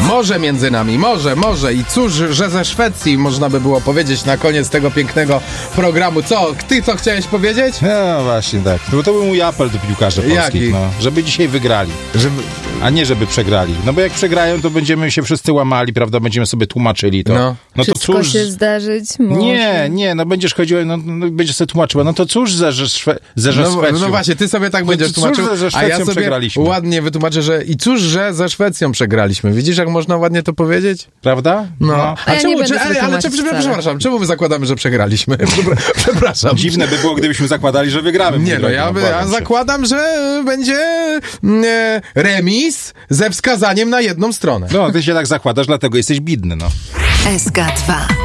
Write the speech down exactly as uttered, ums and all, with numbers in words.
Może między nami, może, może. I cóż, że ze Szwecji można by było powiedzieć na koniec tego pięknego programu. Co? Ty co chciałeś powiedzieć? No właśnie tak. Bo to był mój apel do piłkarzy polskich, no, żeby dzisiaj wygrali. Żeby... A nie, żeby przegrali. No bo jak przegrają, to będziemy się wszyscy łamali, prawda? Będziemy sobie tłumaczyli to. No, no to Wszystko cóż... się zdarzyć może. Nie, nie, no będziesz chodziła, no, no będziesz sobie tłumaczyła. No to cóż ze, że szwe... ze że No, Szwecją. no właśnie, ty sobie tak No będziesz cóż, tłumaczył, że ze a Szwecją ja sobie przegraliśmy. ładnie wytłumaczę, że i cóż, że ze Szwecją przegraliśmy. Widzisz, jak można ładnie to powiedzieć? Prawda? No. A ja czemu, nie będę czy, sobie ale, ale tłumaczyć czy, wcale. przepraszam, czemu my zakładamy, że przegraliśmy? Przepraszam. Dziwne by było, gdybyśmy zakładali, że wygramy. Nie, no ja, by, ja zakładam, że będzie e, remis ze wskazaniem na jedną stronę. No, ty się tak zakładasz, dlatego jesteś bidny, no. S K dwa.